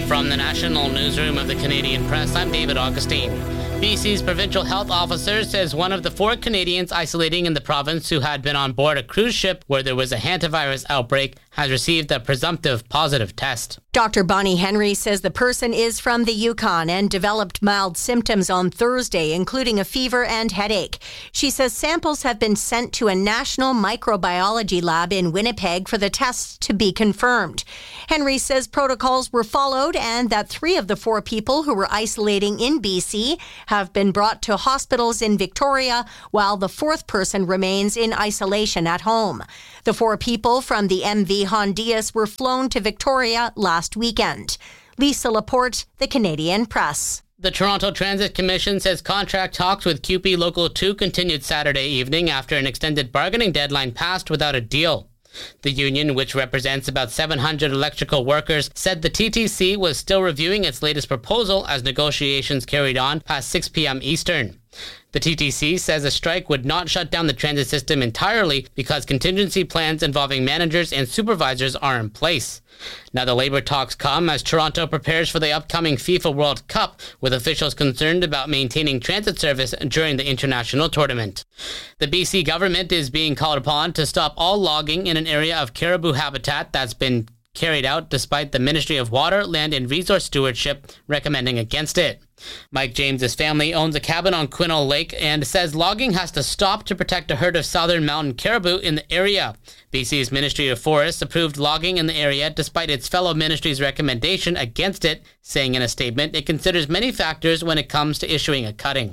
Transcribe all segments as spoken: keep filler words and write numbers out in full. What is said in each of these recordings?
From the National Newsroom of the Canadian Press, I'm David Augustine. B C's provincial health officer says one of the four Canadians isolating in the province who had been on board a cruise ship where there was a hantavirus outbreak has received a presumptive positive test. Doctor Bonnie Henry says the person is from the Yukon and developed mild symptoms on Thursday, including a fever and headache. She says samples have been sent to a national microbiology lab in Winnipeg for the tests to be confirmed. Henry says protocols were followed and that three of the four people who were isolating in B C have been brought to hospitals in Victoria, while the fourth person remains in isolation at home. The four people from the M V Hondias were flown to Victoria last weekend. Lisa Laporte, The Canadian Press. The Toronto Transit Commission says contract talks with C U P E Local two continued Saturday evening after an extended bargaining deadline passed without a deal. The union, which represents about seven hundred electrical workers, said the T T C was still reviewing its latest proposal as negotiations carried on past six p.m. Eastern. The T T C says a strike would not shut down the transit system entirely because contingency plans involving managers and supervisors are in place. Now the labor talks come as Toronto prepares for the upcoming FIFA World Cup, with officials concerned about maintaining transit service during the international tournament. The B C government is being called upon to stop all logging in an area of caribou habitat that's been carried out despite the Ministry of Water, Land and Resource Stewardship recommending against it. Mike James's family owns a cabin on Quinnell Lake and says logging has to stop to protect a herd of southern mountain caribou in the area. B C's Ministry of Forests approved logging in the area despite its fellow ministry's recommendation against it, saying in a statement it considers many factors when it comes to issuing a cutting.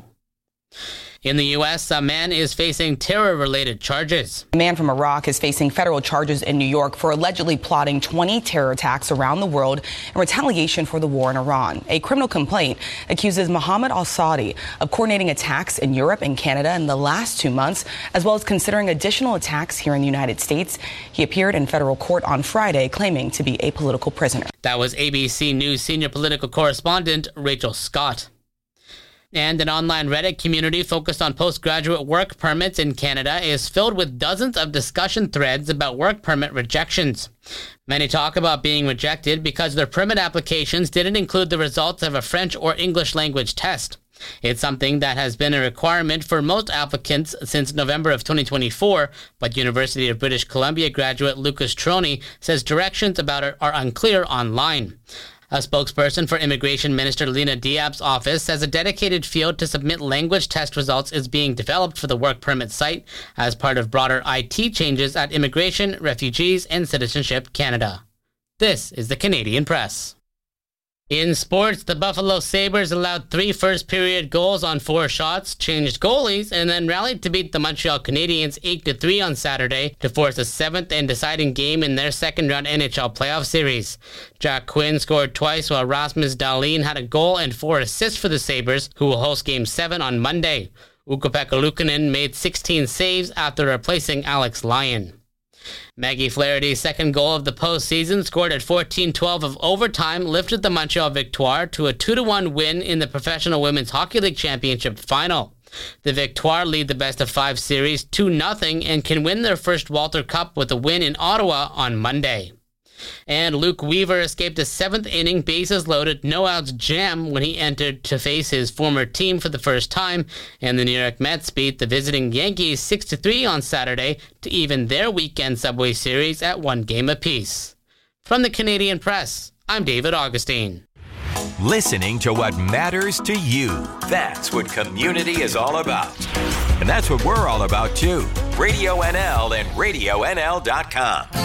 In the U S, a man is facing terror-related charges. A man from Iraq is facing federal charges in New York for allegedly plotting twenty terror attacks around the world in retaliation for the war in Iran. A criminal complaint accuses Mohammed al-Saudi of coordinating attacks in Europe and Canada in the last two months, as well as considering additional attacks here in the United States. He appeared in federal court on Friday, claiming to be a political prisoner. That was A B C News senior political correspondent Rachel Scott. And an online Reddit community focused on postgraduate work permits in Canada is filled with dozens of discussion threads about work permit rejections. Many talk about being rejected because their permit applications didn't include the results of a French or English language test. It's something that has been a requirement for most applicants since November of twenty twenty-four, but University of British Columbia graduate Lucas Troney says directions about it are unclear online. A spokesperson for Immigration Minister Lena Diab's office says a dedicated field to submit language test results is being developed for the work permit site as part of broader I T changes at Immigration, Refugees, and Citizenship Canada. This is the Canadian Press. In sports, the Buffalo Sabres allowed three first-period goals on four shots, changed goalies, and then rallied to beat the Montreal Canadiens eight to three on Saturday to force a seventh and deciding game in their second-round N H L playoff series. Jack Quinn scored twice while Rasmus Dahlin had a goal and four assists for the Sabres, who will host Game seven on Monday. Ukko-Pekka Luukkonen made sixteen saves after replacing Alex Lyon. Maggie Flaherty's second goal of the postseason, scored at fourteen twelve of overtime, lifted the Montreal Victoire to a two to one win in the Professional Women's Hockey League Championship final. The Victoire lead the best-of-five series two nothing and can win their first Walter Cup with a win in Ottawa on Monday. And Luke Weaver escaped a seventh-inning bases-loaded no-outs jam when he entered to face his former team for the first time, and the New York Mets beat the visiting Yankees six to three on Saturday to even their weekend Subway Series at one game apiece. From the Canadian Press, I'm David Augustine. Listening to what matters to you. That's what community is all about. And that's what we're all about, too. Radio N L and radio N L dot com.